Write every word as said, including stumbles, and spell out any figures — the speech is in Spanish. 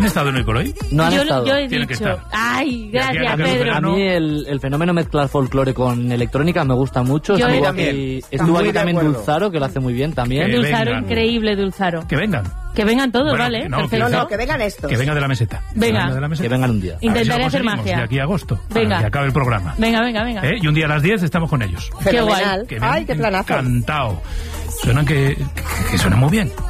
estado en Hoy por Hoy? No han yo, estado. yo he Tienen que dicho. estar. Ay, Y aquí gracias, a Pedro. A mí el, el fenómeno mezclar folclore con electrónica me gusta mucho. Yo Estuvo también. aquí, Está estuvo muy aquí de también acuerdo. Dulzaro, que lo hace muy bien también. Que Dulzaro, vengan. increíble, Dulzaro. Que vengan. Que vengan todos, Bueno, ¿vale? que no, Perfecto. No, no, que vengan estos. Que venga de la meseta. Venga. Venga de la meseta. Que vengan un día. A ver si lo Intentaré hacer conseguimos magia. De aquí a agosto. Venga. Para que acabe el programa. Venga, venga, venga. ¿Eh? Y un día a las diez estamos con ellos. Qué guay. Fenomenal. Que me han Ay, qué planazo. encantado. Suenan que, que, que suenan muy bien.